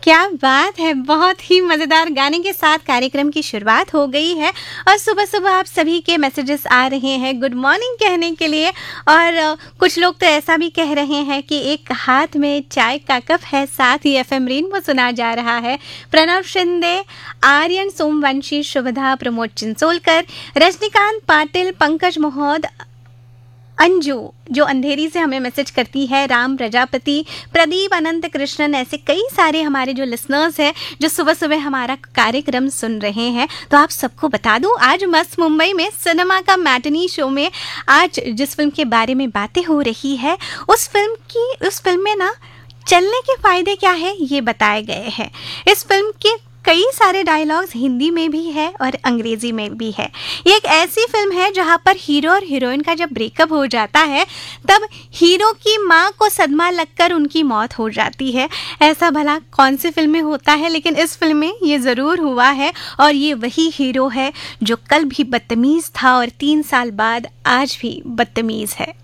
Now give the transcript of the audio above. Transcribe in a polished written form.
क्या बात है! बहुत ही मज़ेदार गाने के साथ कार्यक्रम की शुरुआत हो गई है और सुबह-सुबह आप सभी के मैसेजेस आ रहे हैं गुड मॉर्निंग कहने के लिए। और कुछ लोग तो ऐसा भी कह रहे हैं कि एक हाथ में चाय का कप है, साथ ही एफएम रेनबो सुना जा रहा है। प्रणव शिंदे, आर्यन सोमवंशी, शुभदा, प्रमोद चिंचोलकर, रजनीकांत पाटिल, पंकज मोहद, अंजू जो अंधेरी से हमें मैसेज करती है, राम प्रजापति, प्रदीप, अनंत कृष्णन, ऐसे कई सारे हमारे जो लिसनर्स हैं जो सुबह सुबह हमारा कार्यक्रम सुन रहे हैं। तो आप सबको बता दूं, आज मस्त मुंबई में सिनेमा का मैटिनी शो में आज जिस फिल्म के बारे में बातें हो रही है उस फिल्म में ना चलने के फायदे क्या है ये बताए गए हैं। इस फिल्म के कई सारे डायलॉग्स हिंदी में भी है और अंग्रेजी में भी है। ये एक ऐसी फिल्म है जहाँ पर हीरो और हीरोइन का जब ब्रेकअप हो जाता है तब हीरो की माँ को सदमा लगकर उनकी मौत हो जाती है। ऐसा भला कौन सी फिल्म में होता है, लेकिन इस फिल्म में ये ज़रूर हुआ है। और ये वही हीरो है जो कल भी बदतमीज़ था और 3 साल बाद आज भी बदतमीज़ है।